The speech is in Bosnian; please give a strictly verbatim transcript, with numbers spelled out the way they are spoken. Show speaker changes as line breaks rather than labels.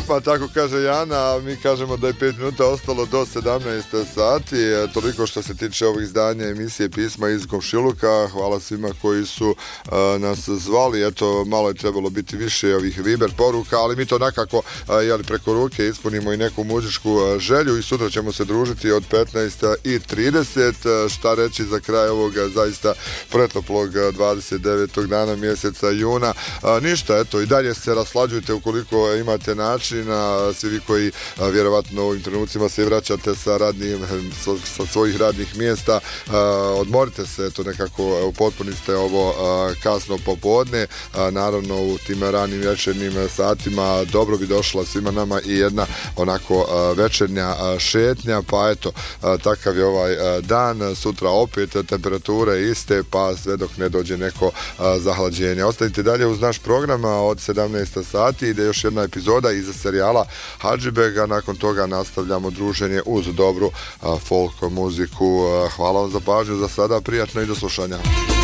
Pa tako kaže Jana, a mi kažemo da je pet minuta ostalo do sedamnaest sati, toliko što se tiče ovih izdanja emisije Pisma iz komšiluka. Hvala svima koji su uh, nas zvali, eto malo je trebalo biti više ovih Viber poruka, ali mi to nekako uh, jeli, preko ruke ispunimo i neku muzičku uh, želju i sutra ćemo se družiti od petnaest i trideset. Uh, šta reći za kraj ovog zaista pretoplog dvadeset devetog dana mjeseca juna. Uh, ništa, eto i dalje se raslađujte ukoliko imate načina, svi vi koji a, vjerovatno u ovim trenucima se vraćate sa radnim, sa, sa svojih radnih mjesta, a, odmorite se, eto nekako upotpuniste ovo a, kasno popodne, a, naravno u tim ranim večernjim satima dobro bi došla svima nama i jedna onako a, večernja a, šetnja, pa eto a, takav je ovaj a, dan, sutra opet temperature iste, pa sve dok ne dođe neko a, zahlađenje. Ostanite dalje uz naš program od sedamnaest sati, ide još jedna epizoda iz serijala Hadžibega, nakon toga nastavljamo druženje uz dobru a, folk muziku. A, hvala vam za pažnju, za sada prijatno i do slušanja.